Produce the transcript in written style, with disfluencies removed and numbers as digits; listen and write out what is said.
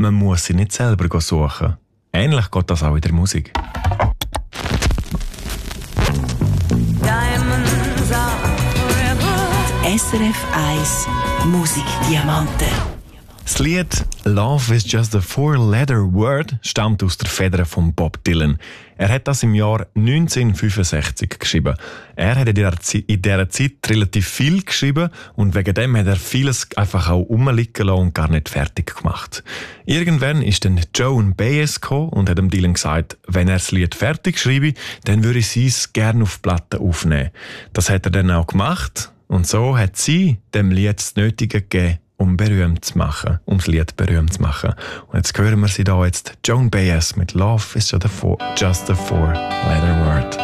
man muss sie nicht selber suchen. Ähnlich geht das auch in der Musik. SRF 1 Musikdiamanten. Das Lied «Love is just a four-letter word» stammt aus der Feder von Bob Dylan. Er hat das im Jahr 1965 geschrieben. Er hat in dieser Zeit relativ viel geschrieben und wegen dem hat er vieles einfach auch rumliegen lassen und gar nicht fertig gemacht. Irgendwann ist dann Joan Baez gekommen und hat dem Dylan gesagt, wenn er das Lied fertig schreibe, dann würde sie es gerne auf Platte aufnehmen. Das hat er dann auch gemacht und so hat sie dem Lied das Nötige gegeben, um das Lied berühmt zu machen. Und jetzt hören wir sie da jetzt, Joan Baez mit «Love is just a four-letter word».